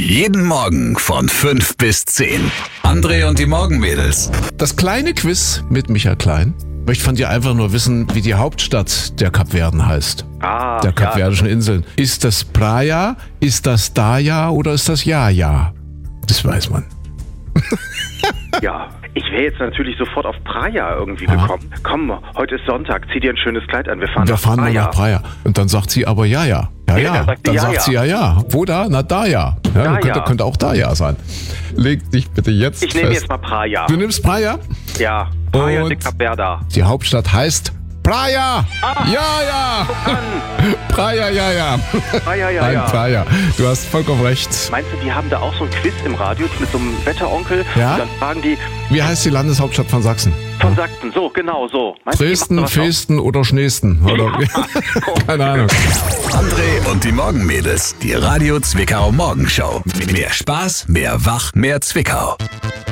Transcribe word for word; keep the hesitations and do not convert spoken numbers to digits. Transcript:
Jeden Morgen von fünf bis zehn. André und die Morgenmädels. Das kleine Quiz mit Michael Klein. Ich möchte von dir einfach nur wissen, wie die Hauptstadt der Kapverden heißt. Ah, der Kapverdischen ja. Inseln. Ist das Praia, ist das Daya oder ist das Jaja? Das weiß man. Ja, ich wäre jetzt natürlich sofort auf Praia irgendwie Aha. gekommen. Komm, heute ist Sonntag, zieh dir ein schönes Kleid an, wir fahren Wir nach fahren Praia. mal nach Praia. Und dann sagt sie aber ja, ja. Ja, Ja, ja. dann sagt sie Dann ja, sagt ja. sie ja, ja. Wo da? Na, da ja. ja Da könnte, ja. könnte auch da ja sein. Leg dich bitte jetzt Ich nehme fest. jetzt mal Praia. Du nimmst Praia? Ja, Praia Und- de Capverda. Die Hauptstadt heißt Praia. Ah. Ja, ja. Mann, Praia, ja, ja. Praia, ja, Nein, ja. Praia. Du hast vollkommen recht. Meinst du, die haben da auch so ein Quiz im Radio mit so einem Wetteronkel? Ja? Und dann fragen die Wie heißt die Landeshauptstadt von Sachsen? von Sachsen, so, genau so. Meinst du, die Dresden, machen sowas auch? Festen oder Schneesten? Oder? Keine Ahnung. André und die Morgenmädels. Die Radio Zwickau Morgenshow. Mehr Spaß, mehr Wach, mehr Zwickau.